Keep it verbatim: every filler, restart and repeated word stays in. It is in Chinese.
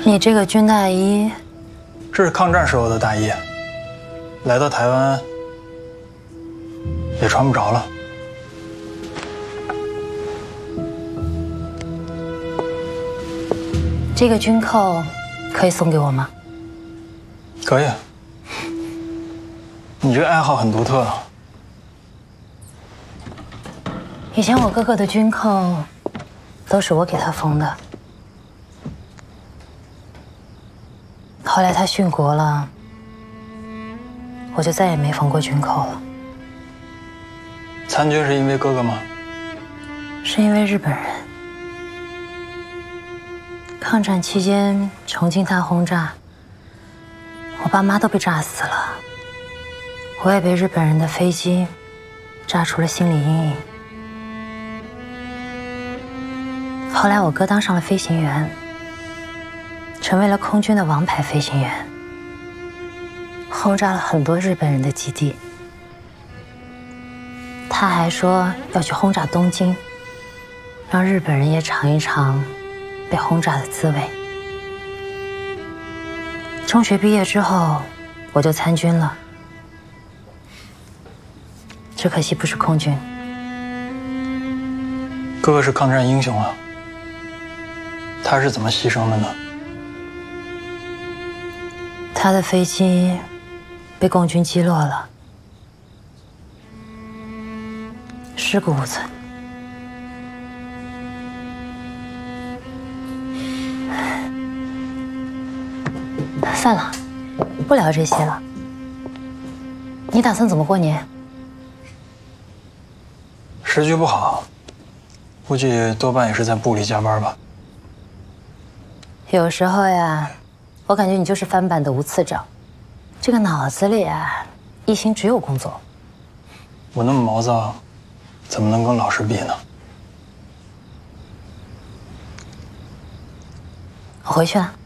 你这个军大衣， 这是抗战时候的大衣，来到台湾也穿不着了。 这个军扣可以送给我吗？ 可以。你这个爱好很独特。 以前我哥哥的军扣都是我给他缝的，后来他殉国了，我就再也没缝过军扣了。 参军是因为哥哥吗？ 是因为日本人。抗战期间，重庆大轰炸，我爸妈都被炸死了，我也被日本人的飞机炸出了心理阴影。后来我哥当上了飞行员，成为了空军的王牌飞行员，轰炸了很多日本人的基地。他还说要去轰炸东京，让日本人也尝一尝被轰炸的滋味。中学毕业之后，我就参军了，只可惜不是空军。 哥哥是抗战英雄啊，他是怎么牺牲的呢？ 他的飞机被共军击落了，尸骨无存。算了，不聊这些了。你打算怎么过年？ 时局不好，估计多半也是在部里加班吧。 有时候呀，我感觉你就是翻版的吴次长，这个脑子里啊，一心只有工作。 我那么毛躁，怎么能跟老师比呢？ 我回去了。